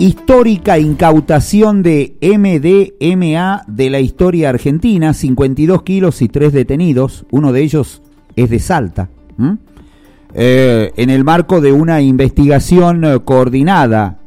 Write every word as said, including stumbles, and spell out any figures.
histórica incautación de M D M A de la historia argentina, cincuenta y dos kilos y tres detenidos, uno de ellos es de Salta, ¿Mm? eh, en el marco de una investigación eh, coordinada